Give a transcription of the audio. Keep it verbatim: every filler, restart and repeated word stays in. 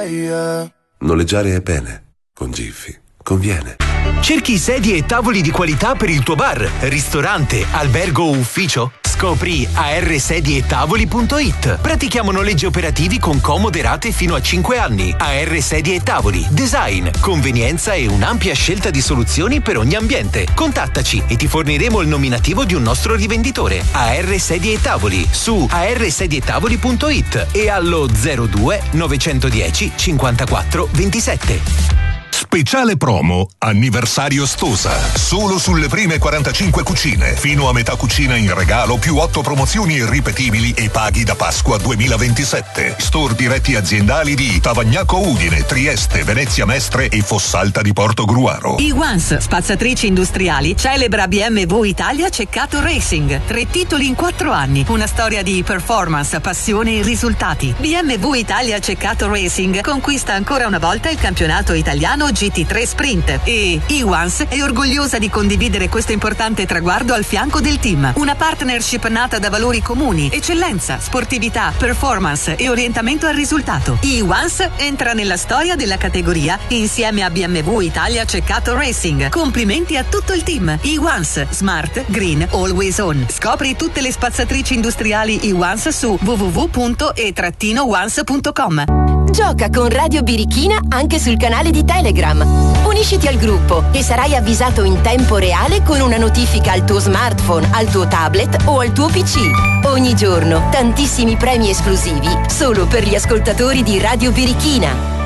Noleggiare è bene, con Giffy conviene. Cerchi sedie e tavoli di qualità per il tuo bar, ristorante, albergo o ufficio? Scopri a r sedie e tavoli punto it. Pratichiamo noleggi operativi con comode rate fino a cinque anni. A R Sedie e Tavoli. Design, convenienza e un'ampia scelta di soluzioni per ogni ambiente. Contattaci e ti forniremo il nominativo di un nostro rivenditore. A R Sedie e Tavoli su a r sedie e tavoli punto it e allo zero due novecentodieci cinquantaquattro ventisette. Speciale promo anniversario Stosa. Solo sulle prime quarantacinque cucine. Fino a metà cucina in regalo più otto promozioni irripetibili e paghi da Pasqua duemilaventisette. Store diretti aziendali di Tavagnacco Udine, Trieste, Venezia Mestre e Fossalta di Portogruaro. E-Once, spazzatrici industriali, celebra B M W Italia Ceccato Racing. Tre titoli in quattro anni. Una storia di performance, passione e risultati. B M W Italia Ceccato Racing conquista ancora una volta il campionato italiano G T tre Sprint e E-Once è orgogliosa di condividere questo importante traguardo al fianco del team. Una partnership nata da valori comuni, eccellenza, sportività, performance e orientamento al risultato. E-Once entra nella storia della categoria insieme a B M W Italia Ceccato Racing. Complimenti a tutto il team. E-Once, smart, green, always on. Scopri tutte le spazzatrici industriali E-Once su w w w punto e once punto com. Gioca con Radio Birichina anche sul canale di Telegram. Unisciti al gruppo e sarai avvisato in tempo reale con una notifica al tuo smartphone, al tuo tablet o al tuo P C. Ogni giorno tantissimi premi esclusivi solo per gli ascoltatori di Radio Birichina.